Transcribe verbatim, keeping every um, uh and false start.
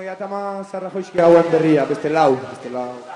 Hogeita ma zarra joizki hauen berria, beste lau, beste lau.